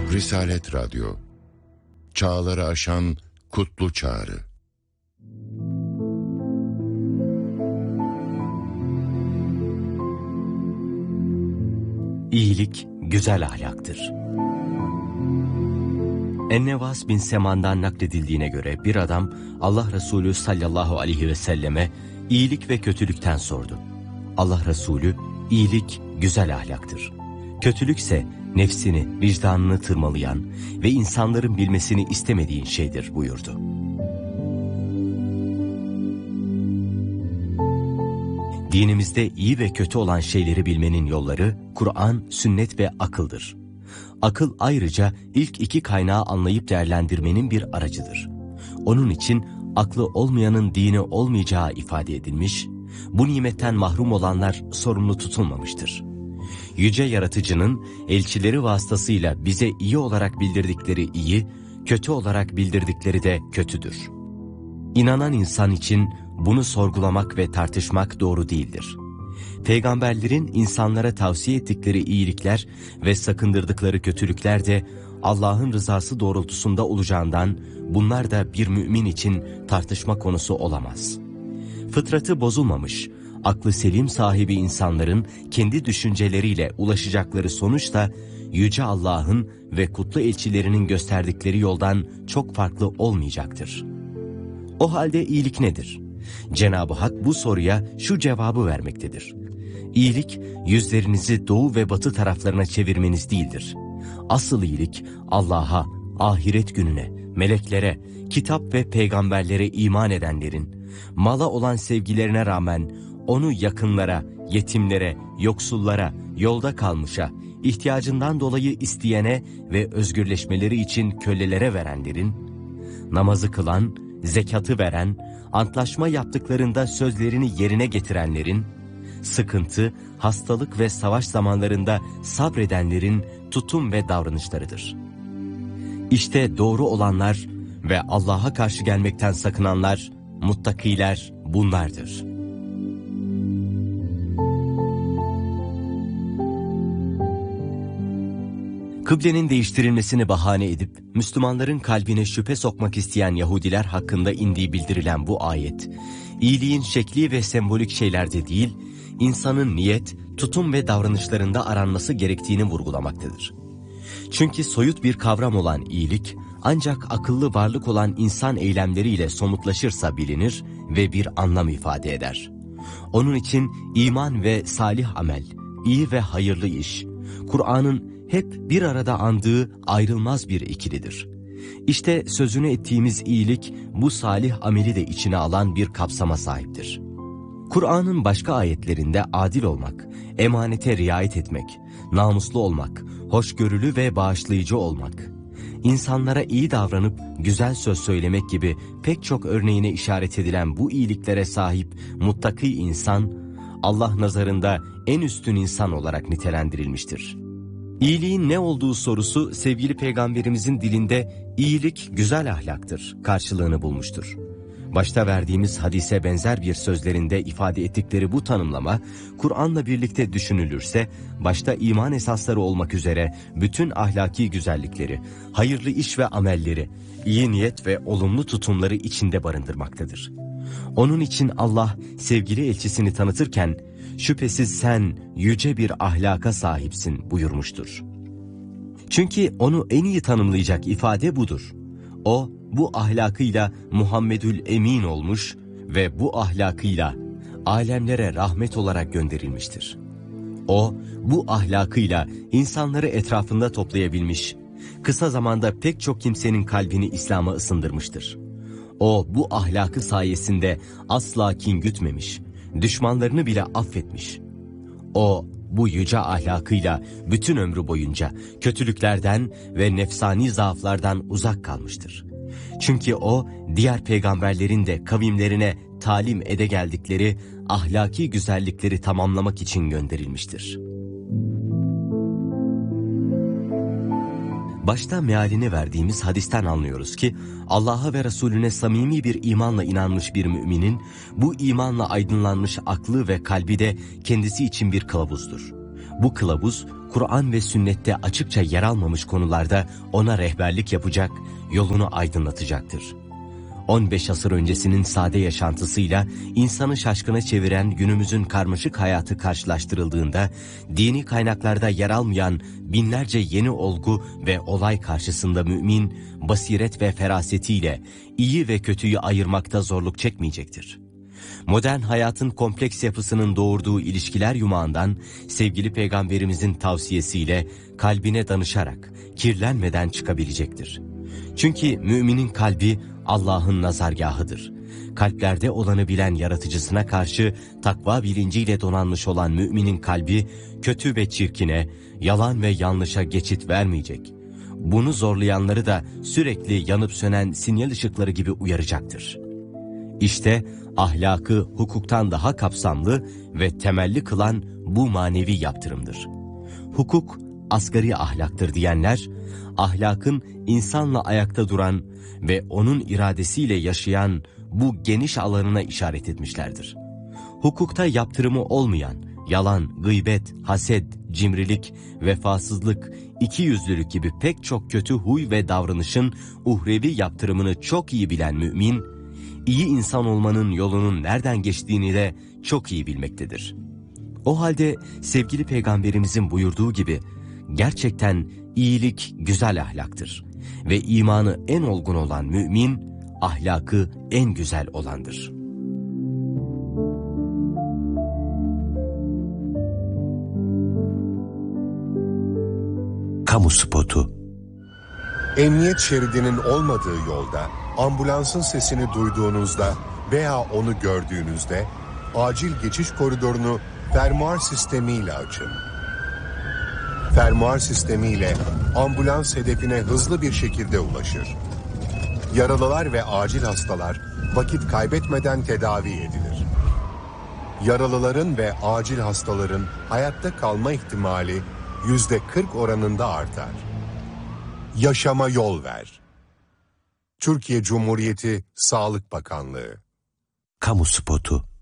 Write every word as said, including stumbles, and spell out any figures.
Risalet Radyo, çağları aşan kutlu çağrı. İyilik güzel ahlaktır. Ennevas bin Seman'dan nakledildiğine göre bir adam Allah Resulü sallallahu aleyhi ve selleme iyilik ve kötülükten sordu. Allah Resulü, iyilik güzel ahlaktır. Kötülükse nefsini, vicdanını tırmalayan ve insanların bilmesini istemediğin şeydir buyurdu. Dinimizde iyi ve kötü olan şeyleri bilmenin yolları Kur'an, sünnet ve akıldır. Akıl ayrıca ilk iki kaynağı anlayıp değerlendirmenin bir aracıdır. Onun için aklı olmayanın dini olmayacağı ifade edilmiş, bu nimetten mahrum olanlar sorumlu tutulmamıştır. Yüce Yaratıcı'nın elçileri vasıtasıyla bize iyi olarak bildirdikleri iyi, kötü olarak bildirdikleri de kötüdür. İnanan insan için bunu sorgulamak ve tartışmak doğru değildir. Peygamberlerin insanlara tavsiye ettikleri iyilikler ve sakındırdıkları kötülükler de Allah'ın rızası doğrultusunda olacağından bunlar da bir mümin için tartışma konusu olamaz. Fıtratı bozulmamış, aklı selim sahibi insanların kendi düşünceleriyle ulaşacakları sonuç da Yüce Allah'ın ve kutlu elçilerinin gösterdikleri yoldan çok farklı olmayacaktır. O halde iyilik nedir? Cenab-ı Hak bu soruya şu cevabı vermektedir. İyilik, yüzlerinizi doğu ve batı taraflarına çevirmeniz değildir. Asıl iyilik, Allah'a, ahiret gününe, meleklere, kitap ve peygamberlere iman edenlerin, mala olan sevgilerine rağmen onu yakınlara, yetimlere, yoksullara, yolda kalmışa, ihtiyacından dolayı isteyene ve özgürleşmeleri için kölelere verenlerin, namazı kılan, zekatı veren, antlaşma yaptıklarında sözlerini yerine getirenlerin, sıkıntı, hastalık ve savaş zamanlarında sabredenlerin tutum ve davranışlarıdır. İşte doğru olanlar ve Allah'a karşı gelmekten sakınanlar, muttakiler bunlardır. Kıblenin değiştirilmesini bahane edip Müslümanların kalbine şüphe sokmak isteyen Yahudiler hakkında indiği bildirilen bu ayet, iyiliğin şekli ve sembolik şeylerde değil, insanın niyet, tutum ve davranışlarında aranması gerektiğini vurgulamaktadır. Çünkü soyut bir kavram olan iyilik, ancak akıllı varlık olan insan eylemleriyle somutlaşırsa bilinir ve bir anlam ifade eder. Onun için iman ve salih amel, iyi ve hayırlı iş, Kur'an'ın hep bir arada andığı ayrılmaz bir ikilidir. İşte sözünü ettiğimiz iyilik bu salih ameli de içine alan bir kapsama sahiptir. Kur'an'ın başka ayetlerinde adil olmak, emanete riayet etmek, namuslu olmak, hoşgörülü ve bağışlayıcı olmak, insanlara iyi davranıp güzel söz söylemek gibi pek çok örneğine işaret edilen bu iyiliklere sahip muttaki insan, Allah nazarında en üstün insan olarak nitelendirilmiştir. İyiliğin ne olduğu sorusu sevgili peygamberimizin dilinde iyilik güzel ahlaktır karşılığını bulmuştur. Başta verdiğimiz hadise benzer bir sözlerinde ifade ettikleri bu tanımlama, Kur'an'la birlikte düşünülürse, başta iman esasları olmak üzere bütün ahlaki güzellikleri, hayırlı iş ve amelleri, iyi niyet ve olumlu tutumları içinde barındırmaktadır. Onun için Allah sevgili elçisini tanıtırken, şüphesiz sen yüce bir ahlaka sahipsin buyurmuştur. Çünkü onu en iyi tanımlayacak ifade budur. O, bu ahlakıyla Muhammedül Emin olmuş ve bu ahlakıyla alemlere rahmet olarak gönderilmiştir. O, bu ahlakıyla insanları etrafında toplayabilmiş, kısa zamanda pek çok kimsenin kalbini İslam'a ısındırmıştır. O, bu ahlakı sayesinde asla kin gütmemiş, düşmanlarını bile affetmiş. O, bu yüce ahlakıyla bütün ömrü boyunca kötülüklerden ve nefsani zaaflardan uzak kalmıştır. Çünkü o, diğer peygamberlerin de kavimlerine talim ede geldikleri ahlaki güzellikleri tamamlamak için gönderilmiştir. Başta mealini verdiğimiz hadisten anlıyoruz ki, Allah'a ve Resulüne samimi bir imanla inanmış bir müminin, bu imanla aydınlanmış aklı ve kalbi de kendisi için bir kılavuzdur. Bu kılavuz, Kur'an ve sünnette açıkça yer almamış konularda ona rehberlik yapacak, yolunu aydınlatacaktır. on beş asır öncesinin sade yaşantısıyla insanı şaşkına çeviren günümüzün karmaşık hayatı karşılaştırıldığında, dini kaynaklarda yer almayan binlerce yeni olgu ve olay karşısında mümin, basiret ve ferasetiyle iyi ve kötüyü ayırmakta zorluk çekmeyecektir. Modern hayatın kompleks yapısının doğurduğu ilişkiler yumağından sevgili Peygamberimizin tavsiyesiyle kalbine danışarak kirlenmeden çıkabilecektir. Çünkü müminin kalbi Allah'ın nazargahıdır. Kalplerde olanı bilen yaratıcısına karşı takva bilinciyle donanmış olan müminin kalbi kötü ve çirkine, yalan ve yanlışa geçit vermeyecek. Bunu zorlayanları da sürekli yanıp sönen sinyal ışıkları gibi uyaracaktır. İşte ahlakı hukuktan daha kapsamlı ve temelli kılan bu manevi yaptırımdır. Hukuk asgari ahlaktır diyenler, ahlakın insanla ayakta duran ve onun iradesiyle yaşayan bu geniş alanına işaret etmişlerdir. Hukukta yaptırımı olmayan yalan, gıybet, haset, cimrilik, vefasızlık, ikiyüzlülük gibi pek çok kötü huy ve davranışın uhrevi yaptırımını çok iyi bilen mümin, iyi insan olmanın yolunun nereden geçtiğini de çok iyi bilmektedir. O halde sevgili Peygamberimizin buyurduğu gibi, gerçekten iyilik güzel ahlaktır ve imanı en olgun olan mümin, ahlakı en güzel olandır. Kamu spotu. Emniyet şeridinin olmadığı yolda ambulansın sesini duyduğunuzda veya onu gördüğünüzde acil geçiş koridorunu fermuar sistemiyle açın. Fermuar sistemiyle ambulans hedefine hızlı bir şekilde ulaşır. Yaralılar ve acil hastalar vakit kaybetmeden tedavi edilir. Yaralıların ve acil hastaların hayatta kalma ihtimali yüzde kırk oranında artar. Yaşama yol ver. Türkiye Cumhuriyeti Sağlık Bakanlığı. Kamu spotu.